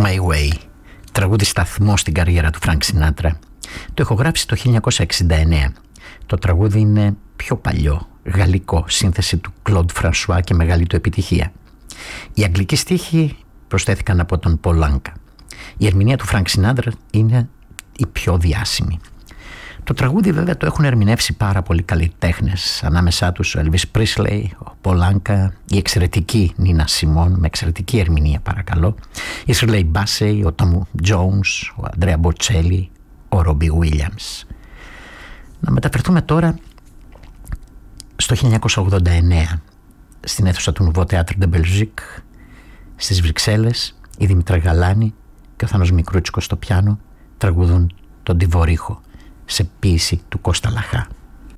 My Way, τραγούδι σταθμό στην καριέρα του Φρανκ Σινάτρα. Το ηχογράφησε το 1969. Το τραγούδι είναι πιο παλιό, γαλλικό, σύνθεση του Κλοντ Φρανσουά και μεγάλη του επιτυχία. Οι αγγλικοί στίχοι προσθέθηκαν από τον Πολ Άνκα. Η ερμηνεία του Φρανκ Σινάτρα είναι η πιο διάσημη. Το τραγούδι βέβαια το έχουν ερμηνεύσει πάρα πολλοί καλλιτέχνες, ανάμεσά τους ο Elvis Presley, ο Πολ Άνκα, η εξαιρετική Νίνα Σιμών με εξαιρετική ερμηνεία παρακαλώ, η Shirley Bassey, ο Tom Jones, ο Andrea Bocelli, ο Robbie Williams. Να μεταφερθούμε τώρα στο 1989 στην αίθουσα του Nouveau Théâtre de Belgique στις Βρυξέλλες. Η Δήμητρα Γαλάνη και ο Θάνος Μικρούτσικος στο πιάνο τραγουδούν τον Τιβορίχο σε ποίηση του Κώστα Λαχά.